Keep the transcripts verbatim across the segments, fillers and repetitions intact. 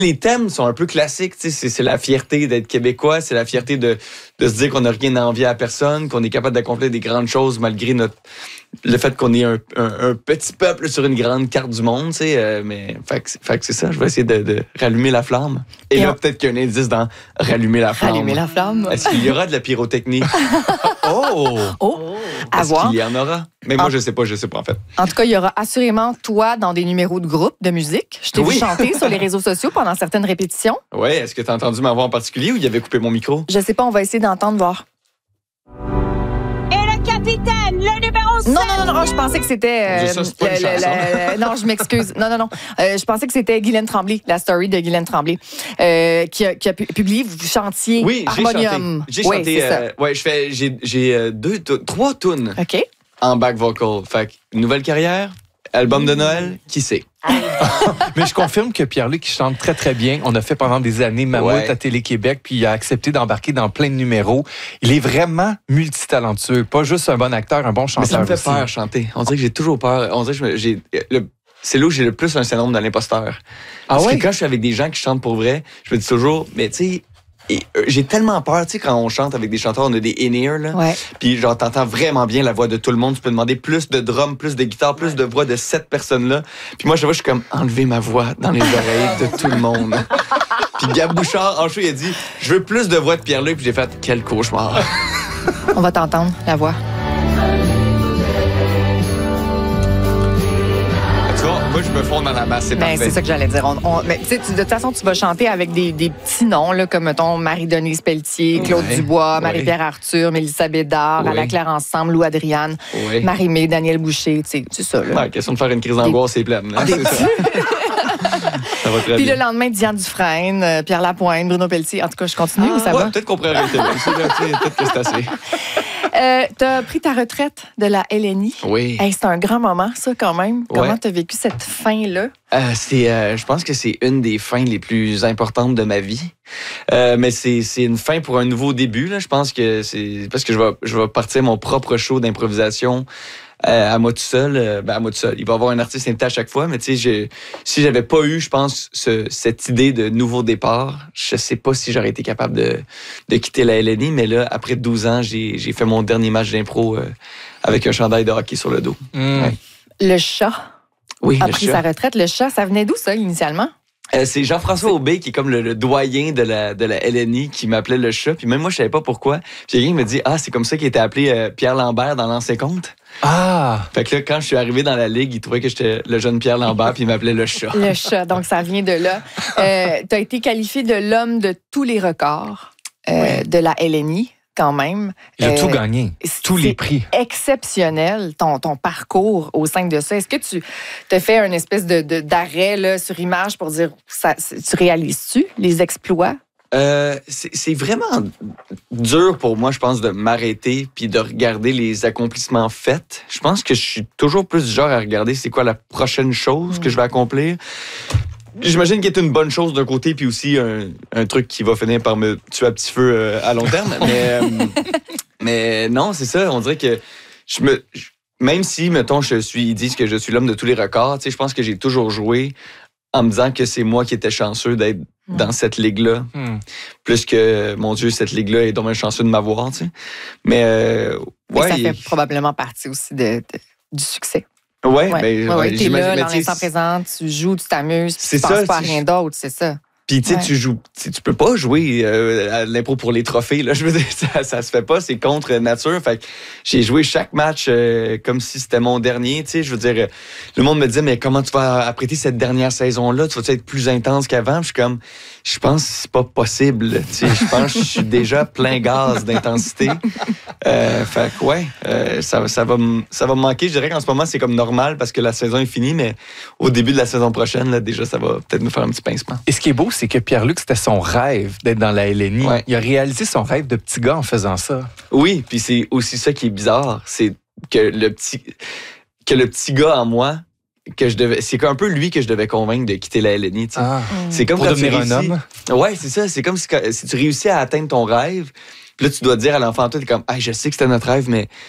Les thèmes sont un peu classiques, tu sais, c'est, c'est la fierté d'être québécois, c'est la fierté de, de se dire qu'on n'a rien à envier à personne, qu'on est capable d'accomplir des grandes choses malgré notre le fait qu'on est un, un, un petit peuple sur une grande carte du monde, tu sais, euh, mais fait que, fait que c'est ça, je vais essayer de, de rallumer la flamme. Et, Et là, on... peut-être qu'il y a un indice dans rallumer la flamme. Rallumer la flamme. Est-ce qu'il y aura de la pyrotechnie? oh! Oh! À Est-ce voir. qu'il y en aura? Mais moi, en... je sais pas, je sais pas en fait. En tout cas, il y aura assurément toi dans des numéros de groupe de musique. Je t'ai oui. vu chanter sur les réseaux sociaux pendant certaines répétitions. Oui, est-ce que tu as entendu ma voix en particulier ou il avait coupé mon micro? Je sais pas, on va essayer d'entendre voir. Et le capitaine, le numéro sept! Non, non, non, non, je pensais que c'était... Euh, ça, c'est pas le, une chanson. Le, non, je m'excuse. Non, non, non. Euh, je pensais que c'était Guylaine Tremblay, la story de Guylaine Tremblay, euh, qui, a, qui a publié, vous chantiez oui, Harmonium. J'ai chanté. J'ai oui, chanté, euh, ouais, je fais, j'ai, j'ai deux, trois tunes OK. en back vocal. Fait que, nouvelle carrière, album de Noël, qui sait? Mais je confirme que Pierre-Luc il chante très, très bien. On a fait pendant des années Mammouth ouais. à Télé-Québec, puis il a accepté d'embarquer dans plein de numéros. Il est vraiment multitalentueux. Pas juste un bon acteur, un bon chanteur. Mais ça me fait aussi. peur, chanter. On dirait que j'ai toujours peur. On dirait que je me, j'ai, le, c'est là où j'ai le plus un syndrome de l'imposteur. Ah Parce ouais? que quand je suis avec des gens qui chantent pour vrai, je me dis toujours, mais tu sais, Et euh, j'ai tellement peur, tu sais, quand on chante avec des chanteurs, on a des in-ear, là. Ouais. Puis genre, t'entends vraiment bien la voix de tout le monde. Tu peux demander plus de drums, plus de guitare, plus ouais. de voix de cette personne-là. Puis moi, je vois, je suis comme, enlever ma voix dans les oreilles de tout le monde. Puis Gab Bouchard, en show, il a dit, je veux plus de voix de Pierre-Luc. Puis j'ai fait, quel cauchemar. On va t'entendre, la voix. Moi, je me fonds dans la masse, c'est ben, parfait. C'est ça que j'allais dire. On, on, mais, tu, de toute façon, tu vas chanter avec des, des petits noms, là, comme, mettons, Marie-Denise Pelletier, Claude ouais, Dubois, ouais. Marie-Pierre Arthur, Mélissa Bédard, ouais. À la Claire Ensemble, Lou Adriane, ouais. Marie-Mé, Daniel Boucher, tu sais, c'est ça. Là. Ouais, question de faire une crise d'angoisse, c'est pleine. Hein, c'est ça. Ça va très Puis bien. le lendemain, Diane Dufresne, euh, Pierre Lapointe, Bruno Pelletier. En tout cas, je continue, ah, ça ouais, va? Peut-être qu'on pourrait arrêter. Peut-être que c'est assez. Euh, t'as pris ta retraite de la L N I. Oui. Hey, c'est un grand moment, ça, quand même. Comment ouais. t'as vécu cette fin-là? Euh, c'est, euh, je pense que c'est une des fins les plus importantes de ma vie. Euh, mais c'est, c'est une fin pour un nouveau début. Là. Je pense que c'est parce que je vais, je vais partir mon propre show d'improvisation euh, à moi tout seul. Euh, ben à moi tout seul. Il va y avoir un artiste invité à chaque fois, mais tu sais, si j'avais pas eu, je pense, ce, cette idée de nouveau départ, je sais pas si j'aurais été capable de, de quitter la L N I. Mais là, après douze ans, j'ai, j'ai fait mon dernier match d'impro euh, avec un chandail de hockey sur le dos. Mmh. Ouais. Le chat. Oui, a le pris chat. sa retraite. Le chat, ça venait d'où, ça, initialement? Euh, c'est Jean-François Aubé, qui est comme le, le doyen de la, de la L N I, qui m'appelait le chat. Puis même moi, je savais pas pourquoi. Puis quelqu'un me dit, ah, c'est comme ça qu'il était appelé euh, Pierre Lambert dans l'Ancien Compte. Ah! Fait que là, quand je suis arrivé dans la ligue, il trouvait que j'étais le jeune Pierre Lambert, puis il m'appelait le chat. Le chat, donc ça vient de là. Euh, tu as été qualifié de l'homme de tous les records euh, ouais. de la L N I. Quand même. Il a euh, tout gagné, tous les prix. Exceptionnel, ton, ton parcours au sein de ça. Est-ce que tu te fais une espèce de, de, d'arrêt là, sur image pour dire, ça, tu réalises-tu les exploits? Euh, c'est, c'est vraiment dur pour moi, je pense, de m'arrêter puis de regarder les accomplissements faits. Je pense que je suis toujours plus du genre à regarder c'est quoi la prochaine chose mmh. que je vais accomplir. J'imagine qu'il est une bonne chose d'un côté, puis aussi un, un truc qui va finir par me tuer à petit feu euh, à long terme. mais, euh, mais non, c'est ça. On dirait que je me, je, même si, mettons, je suis, ils disent que je suis l'homme de tous les records, tu sais, je pense que j'ai toujours joué en me disant que c'est moi qui étais chanceux d'être mm. dans cette ligue-là. Mm. Plus que, mon Dieu, cette ligue-là est donc chanceux de m'avoir, tu sais. Mais, euh, mais ouais, ça fait il... probablement partie aussi de, de, du succès. Oui, ouais, ben, ouais, ouais, ouais, t'es là, dans mais l'instant présent, tu joues, tu t'amuses, c'est tu ne penses pas à rien d'autre, c'est ça. Puis, tu sais, ouais. tu joues, tu peux pas jouer euh, à l'impro pour les trophées, là. Je veux dire, ça, ça se fait pas, c'est contre nature. Fait que j'ai joué chaque match euh, comme si c'était mon dernier, tu sais. Je veux dire, euh, le monde me dit, mais comment tu vas apprêter cette dernière saison-là? Tu vas être plus intense qu'avant? Puis je suis comme, je pense que c'est pas possible, tu sais. Je pense que je suis déjà plein gaz d'intensité. Euh, fait que, ouais, euh, ça, ça, va m- ça va me manquer. Je dirais qu'en ce moment, c'est comme normal parce que la saison est finie, mais au début de la saison prochaine, là, déjà, ça va peut-être me faire un petit pincement. Et ce qui est beau, c'est que Pierre-Luc, c'était son rêve d'être dans la L N I. Ouais. Il a réalisé son rêve de petit gars en faisant ça. Oui, puis c'est aussi ça qui est bizarre, c'est que le petit que le petit gars en moi, que je devais, c'est un peu lui que je devais convaincre de quitter la L N I. Tu sais. Ah, c'est comme pour quand devenir tu réussis, un homme. Ouais, c'est ça. C'est comme si, si tu réussis à atteindre ton rêve, puis là tu dois dire à l'enfant, toi, t'es comme, ah, je sais que c'était notre rêve, mais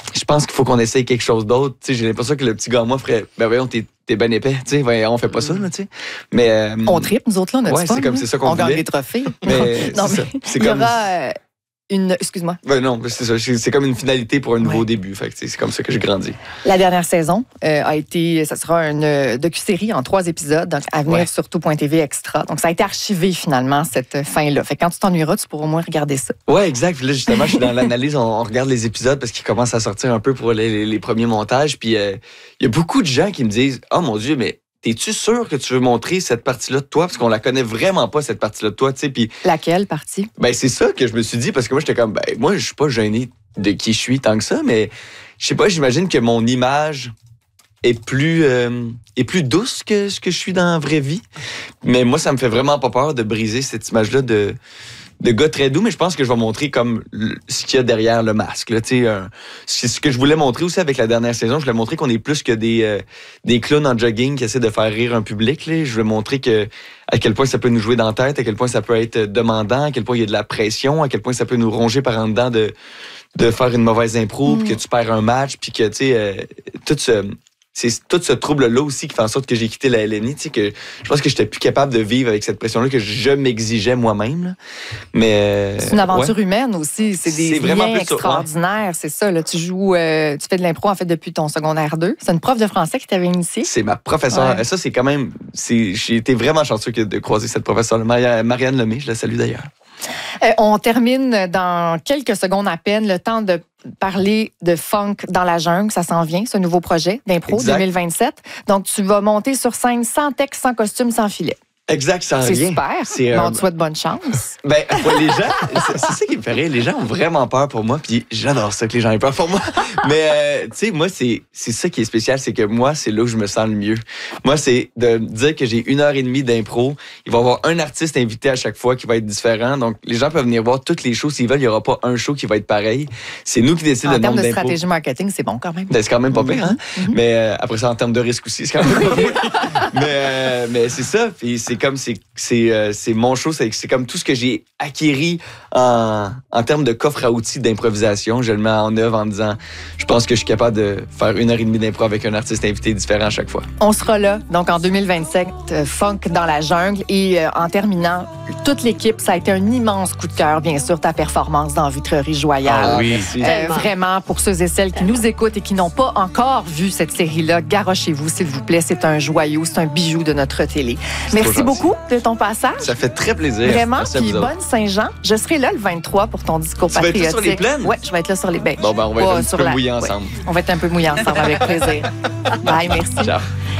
je pense qu'il faut qu'on essaye quelque chose d'autre. Tu sais, j'ai l'impression que le petit gars moi ferait, ben voyons, t'es, t'es ben épais, tu sais, ben, on fait pas ça, là, tu sais. Mais euh, on tripe, nous autres là, on a ouais, du fun, c'est comme c'est ça qu'on on gagne voulait. des trophées. Mais non, c'est mais ça. C'est il y comme aura euh, une, excuse-moi. ben non, c'est ça. C'est comme une finalité pour un nouveau Ouais. début. Fait que c'est comme ça que j'ai grandi. La dernière saison euh, a été, ça sera une euh, docu-série en trois épisodes, donc à venir Ouais. sur tout point t v extra. Donc ça a été archivé finalement cette fin-là. Fait que quand tu t'ennuieras, tu pourras au moins regarder ça. Ouais, exact. Puis là, justement, je suis dans l'analyse. On, on regarde les épisodes parce qu'ils commencent à sortir un peu pour les, les, les premiers montages. Puis il euh, y a beaucoup de gens qui me disent, oh mon Dieu, mais es-tu sûr que tu veux montrer cette partie-là de toi? Parce qu'on la connaît vraiment pas, cette partie-là de toi, tu sais. Puis, Laquelle partie? ben, c'est ça que je me suis dit, parce que moi, j'étais comme, ben, moi, je suis pas gêné de qui je suis tant que ça, mais je sais pas, j'imagine que mon image est plus, euh, est plus douce que ce que je suis dans la vraie vie. Mais moi, ça me fait vraiment pas peur de briser cette image-là de, de gars très doux, mais je pense que je vais montrer comme le, ce qu'il y a derrière le masque. Là, euh, c'est ce que je voulais montrer aussi avec la dernière saison. Je voulais montrer qu'on est plus que des, euh, des clowns en jogging qui essaient de faire rire un public. Là. Je voulais montrer que à quel point ça peut nous jouer dans la tête, à quel point ça peut être demandant, à quel point il y a de la pression, à quel point ça peut nous ronger par en dedans de, de faire une mauvaise impro, mm. puis que tu perds un match, puis que, tu sais, euh, tout ce... C'est tout ce trouble-là aussi qui fait en sorte que j'ai quitté la L N I, tu sais, que je pense que j'étais plus capable de vivre avec cette pression-là que je m'exigeais moi-même. Là. Mais euh, c'est une aventure ouais. humaine aussi, c'est des c'est liens extraordinaires, c'est ça. Là, tu joues, euh, tu fais de l'impro en fait depuis ton secondaire deux. C'est une prof de français qui t'avait initié. C'est ma professeure. Ouais. Ça, c'est quand même, c'est, j'ai été vraiment chanceux de croiser cette professeure, Marianne Lemay. Je la salue d'ailleurs. Euh, on termine dans quelques secondes à peine le temps de parler de Funk dans la jungle. Ça s'en vient, ce nouveau projet d'impro exact. deux mille vingt-sept. Donc, tu vas monter sur scène sans texte, sans costume, sans filet. Exact, ça C'est rien. super. C'est, euh... euh, on te souhaite bonne chance. Ben, pour les gens, c'est, c'est ça qui me fait rire. Les gens ont vraiment peur pour moi, puis j'adore ça que les gens aient peur pour moi. Mais, euh, tu sais, moi, c'est, c'est ça qui est spécial, c'est que moi, c'est là où je me sens le mieux. Moi, c'est de dire que j'ai une heure et demie d'impro. Il va y avoir un artiste invité à chaque fois qui va être différent. Donc, les gens peuvent venir voir toutes les shows. S'ils veulent, il n'y aura pas un show qui va être pareil. C'est nous qui décidons le nombre d'impro. En termes de d'impro. stratégie marketing, c'est bon quand même. Ben, c'est quand même pas pire, hein? Mm-hmm. Mais euh, après ça, en termes de risque aussi, c'est quand même pas pire. mais, euh, mais c'est ça. Puis c'est comme, c'est, c'est C'est, euh, c'est mon show, c'est, c'est comme tout ce que j'ai acquéri en, en termes de coffre à outils d'improvisation. Je le mets en œuvre en disant, je pense que je suis capable de faire une heure et demie d'impro avec un artiste invité différent à chaque fois. On sera là, donc en deux mille vingt-sept, euh, Funk dans la jungle. Et euh, en terminant, toute l'équipe, ça a été un immense coup de cœur, bien sûr, ta performance dans Vitrerie Joyale. Ah oui, euh, vraiment, pour ceux et celles qui nous écoutent et qui n'ont pas encore vu cette série-là, garochez-vous, s'il vous plaît. C'est un joyau, c'est un bijou de notre télé. C'est Merci beaucoup de ton passage. Ça fait très plaisir. Vraiment, Merci puis bonne Saint-Jean. Je serai là le vingt-trois pour ton discours tu patriotique. Tu vas être là sur les plaines? Oui, je vais être là sur les baies. Bon, ben, on va être un petit peu la... mouillés ouais. ensemble. On va être un peu mouillés ensemble, avec plaisir. Bye, merci. Ciao.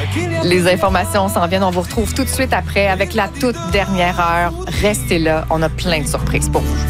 Les informations s'en viennent. On vous retrouve tout de suite après avec la toute dernière heure. Restez là. On a plein de surprises pour vous.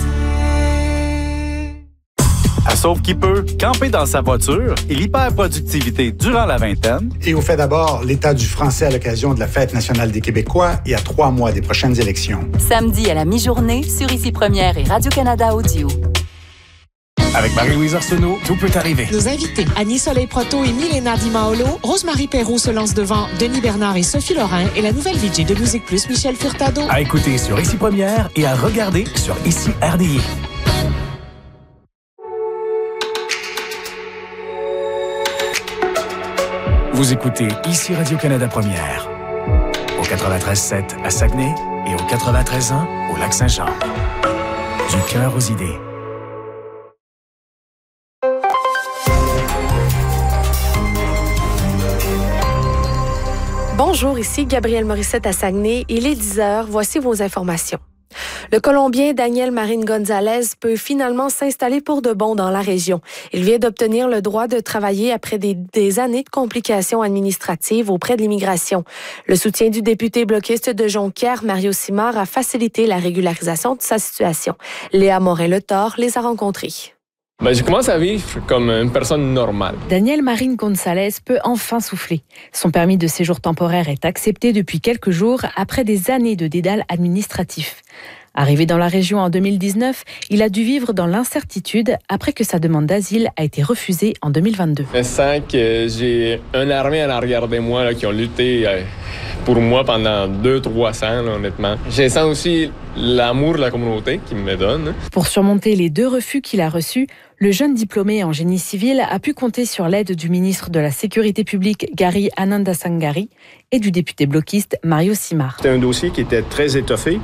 À Sauve qui peut, camper dans sa voiture et l'hyperproductivité durant la vingtaine. Et au fait d'abord, l'état du français à l'occasion de la Fête nationale des Québécois et à trois mois des prochaines élections. Samedi à la mi-journée sur Ici Première et Radio-Canada Audio. Avec Marie-Louise Arsenault, tout peut arriver. Nos invités, Annie Soleil-Proto et Milena Di Maolo, Rosemary Perrault se lance devant Denis Bernard et Sophie Lorrain et la nouvelle V J de Musique Plus, Michel Furtado. À écouter sur Ici Première et à regarder sur Ici R D I. Vous écoutez Ici Radio-Canada Première, au quatre-vingt-treize sept à Saguenay et au quatre-vingt-treize un au Lac-Saint-Jean. Du cœur aux idées. Bonjour, ici Gabrielle Morissette à Saguenay. Il est dix heures. Voici vos informations. Le Colombien Daniel Marín González peut finalement s'installer pour de bon dans la région. Il vient d'obtenir le droit de travailler après des, des années de complications administratives auprès de l'immigration. Le soutien du député bloquiste de Jonquière, Mario Simard, a facilité la régularisation de sa situation. Léa Morin-Le-Thor les a rencontrés. Ben, je commence à vivre comme une personne normale. Daniel Marín González peut enfin souffler. Son permis de séjour temporaire est accepté depuis quelques jours après des années de dédale administratif. Arrivé dans la région en deux mille dix-neuf, il a dû vivre dans l'incertitude après que sa demande d'asile a été refusée en deux mille vingt-deux. Je sens que j'ai une armée en arrière de moi là, qui ont lutté pour moi pendant deux, trois ans, là, honnêtement. Je sens aussi l'amour de la communauté qu'ils me donne. Pour surmonter les deux refus qu'il a reçus, le jeune diplômé en génie civil a pu compter sur l'aide du ministre de la Sécurité publique, Gary Anandasangari, et du député bloquiste, Mario Simard. C'était un dossier qui était très étoffé.